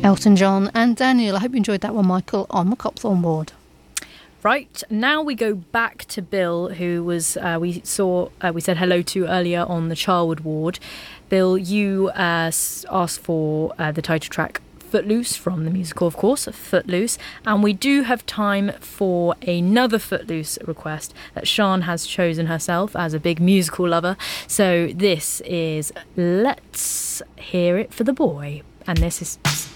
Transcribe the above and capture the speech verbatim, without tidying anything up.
Elton John and Daniel. I hope you enjoyed that one, Michael, on the Copthorne Ward. Right, now we go back to Bill, who was uh, we saw uh, we said hello to earlier on the Charwood Ward. Bill, you uh, asked for uh, the title track Footloose from the musical, of course, Footloose, and we do have time for another Footloose request that Sian has chosen herself as a big musical lover. So this is Let's Hear It for the Boy, and this is